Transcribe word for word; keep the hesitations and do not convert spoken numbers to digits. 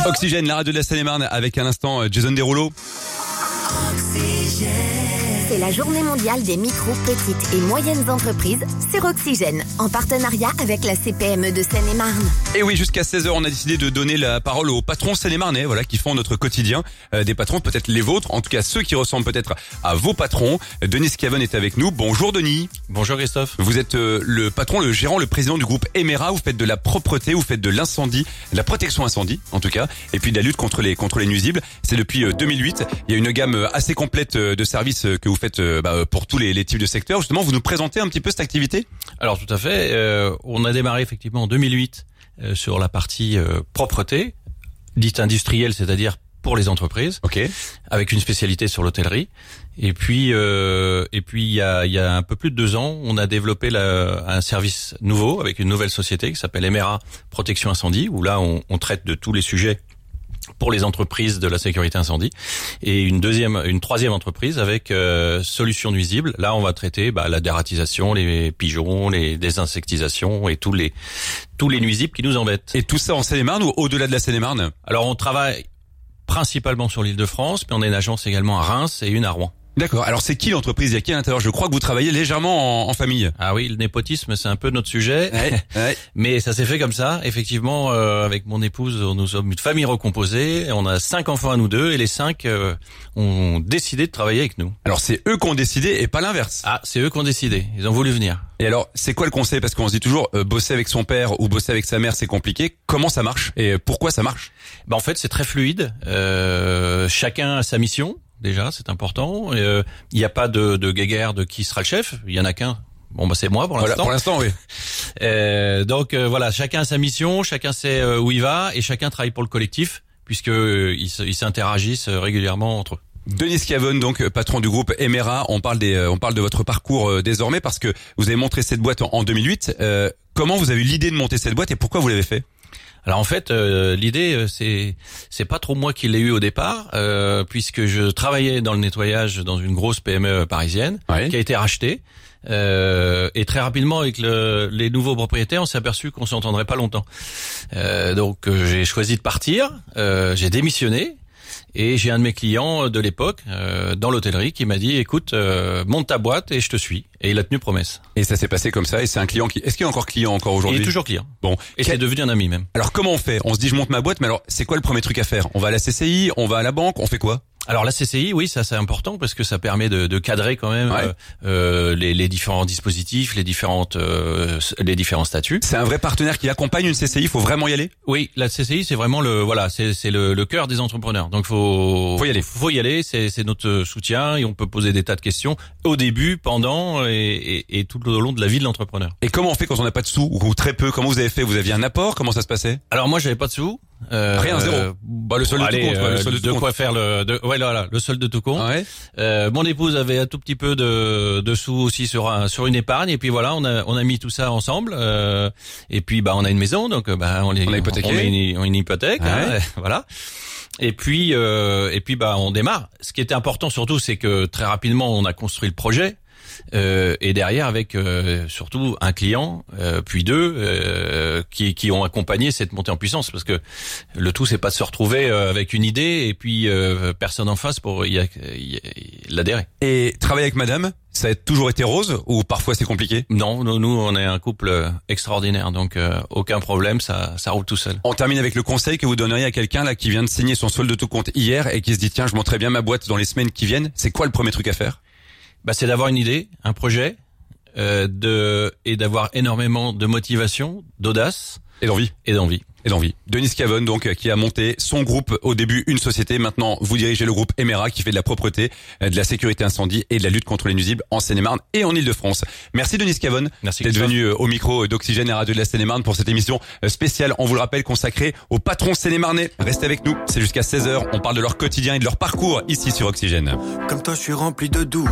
Oxygène, la radio de la Seine-et-Marne, avec à l'instant Jason Derulo. C'est la journée mondiale des micro, petites et moyennes entreprises sur Oxygène, en partenariat avec la C P M E de Seine-et-Marne. Et oui, jusqu'à seize heures, on a décidé de donner la parole aux patrons seine-et-marnais, voilà, qui font notre quotidien. Euh, des patrons, peut-être les vôtres, en tout cas ceux qui ressemblent peut-être à vos patrons. Denis Schiavone est avec nous. Bonjour Denis. Bonjour Christophe. Vous êtes euh, le patron, le gérant, le président du groupe Emera. Vous faites de la propreté, vous faites de l'incendie, de la protection incendie, en tout cas, et puis de la lutte contre les contre les nuisibles. C'est depuis euh, deux mille huit. Il y a une gamme assez complète euh, de services euh, que vous faites euh, bah, pour tous les, les types de secteurs. Justement, vous nous présentez un petit peu cette activité ? Alors tout à fait. Euh, on a démarré effectivement en deux mille huit euh, sur la partie euh, propreté, dite industrielle, c'est-à-dire pour les entreprises, ok, avec une spécialité sur l'hôtellerie. Et puis, euh, et puis il y a, il y a un peu plus de deux ans, on a développé la, un service nouveau avec une nouvelle société qui s'appelle Emera Protection Incendie, où là on, on traite de tous les sujets pour les entreprises de la sécurité incendie, et une deuxième, une troisième entreprise avec euh, solutions nuisibles. Là, on va traiter bah, la dératisation, les pigeons, les désinsectisations et tous les tous les nuisibles qui nous embêtent. Et tout ça en Seine-et-Marne ou au-delà de la Seine-et-Marne ? Alors, on travaille principalement sur l'Île-de-France, mais on a une agence également à Reims et une à Rouen. D'accord. Alors c'est qui l'entreprise ? Il y a qui à l'intérieur ? Je crois que vous travaillez légèrement en, en famille. Ah oui, le népotisme, c'est un peu notre sujet. Ouais, ouais. Mais ça s'est fait comme ça. Effectivement, euh, avec mon épouse, nous sommes une famille recomposée. On a cinq enfants à nous deux et les cinq euh, ont décidé de travailler avec nous. Alors c'est eux qui ont décidé et pas l'inverse. Ah, c'est eux qui ont décidé. Ils ont voulu venir. Et alors, c'est quoi le conseil ? Parce qu'on se dit toujours, euh, bosser avec son père ou bosser avec sa mère, c'est compliqué. Comment ça marche et pourquoi ça marche ? Bah en fait, c'est très fluide. Euh, chacun a sa mission. Déjà, c'est important. Il euh, n'y a pas de, de guéguerre de qui sera le chef. Il y en a qu'un. Bon, bah c'est moi pour l'instant. Voilà, pour l'instant, oui. Euh, donc euh, voilà, chacun a sa mission, chacun sait euh, où il va et chacun travaille pour le collectif puisque euh, ils, ils s'interagissent régulièrement entre eux. Denis Schiavone, donc patron du groupe Emera. On parle des, on parle de votre parcours euh, désormais parce que vous avez montré cette boîte en, en deux mille huit. Euh, comment vous avez eu l'idée de monter cette boîte et pourquoi vous l'avez fait ? Alors en fait, euh, l'idée c'est c'est pas trop moi qui l'ai eu au départ, euh, puisque je travaillais dans le nettoyage dans une grosse P M E parisienne, ouais, qui a été rachetée. Euh, et très rapidement avec le, les nouveaux propriétaires, on s'est aperçu qu'on s'entendrait pas longtemps. Euh, donc euh, j'ai choisi de partir, euh, j'ai démissionné. Et j'ai un de mes clients de l'époque, euh, dans l'hôtellerie, qui m'a dit, écoute, euh, monte ta boîte et je te suis. Et il a tenu promesse. Et ça s'est passé comme ça, et c'est un client qui... Est-ce qu'il est encore client encore aujourd'hui ? Il est toujours client. Bon. Et Quel... c'est devenu un ami même. Alors comment on fait ? On se dit, je monte ma boîte, mais alors, c'est quoi le premier truc à faire ? On va à la C C I, on va à la banque, on fait quoi ? Alors la C C I, oui, ça c'est important parce que ça permet de, de cadrer quand même ouais. euh, euh, les, les différents dispositifs, les différentes, euh, les différents statuts. C'est un vrai partenaire qui accompagne une C C I. Il faut vraiment y aller. Oui, la C C I c'est vraiment le, voilà, c'est c'est le, le cœur des entrepreneurs. Donc faut, faut y aller. Faut y aller. C'est c'est notre soutien et on peut poser des tas de questions au début, pendant et, et, et tout au long de la vie de l'entrepreneur. Et comment on fait quand on n'a pas de sous ou très peu ? Comment vous avez fait ? Vous aviez un apport ? Comment ça se passait ? Alors moi j'avais pas de sous. Euh, Rien, zéro. Euh, bah, le solde allez, de tout compte. Quoi, le solde de, de, de tout quoi compte. faire le, de, ouais, là, là, le solde de tout compte. Ah ouais. Euh, mon épouse avait un tout petit peu de, de sous aussi sur un, sur une épargne. Et puis voilà, on a, on a mis tout ça ensemble. Euh, et puis, bah, on a une maison, donc, bah, on, les, on a hypothéqué. On met une, une hypothèque, ah hein, ouais. voilà. Et puis, euh, et puis, bah, on démarre. Ce qui était important surtout, c'est que très rapidement, on a construit le projet. Euh, et derrière avec euh, surtout un client euh, puis deux euh, qui qui ont accompagné cette montée en puissance parce que le tout c'est pas de se retrouver euh, avec une idée et puis euh, personne en face pour y, y, y l'adhérer. Et travailler avec madame, ça a toujours été rose ou parfois c'est compliqué ? Non, nous, nous on est un couple extraordinaire donc euh, aucun problème, ça ça roule tout seul. On termine avec le conseil que vous donneriez à quelqu'un là qui vient de signer son solde de tout compte hier et qui se dit tiens, je monterai bien ma boîte dans les semaines qui viennent. C'est quoi le premier truc à faire ? Bah, c'est d'avoir une idée, un projet, euh, de et d'avoir énormément de motivation, d'audace et d'envie. Et d'envie. Et d'envie. Denis Schiavone, donc, qui a monté son groupe au début, une société. Maintenant, vous dirigez le groupe Emera, qui fait de la propreté, de la sécurité incendie et de la lutte contre les nuisibles en Seine-et-Marne et en Île-de-France. Merci Denis Schiavone. Merci d'être venu au micro d'Oxygène et Radio de la Seine-et-Marne pour cette émission spéciale, on vous le rappelle, consacrée aux patrons seine-et-marnais. Restez avec nous, c'est jusqu'à seize heures. On parle de leur quotidien et de leur parcours ici sur Oxygène. Comme toi, je suis rempli de doux.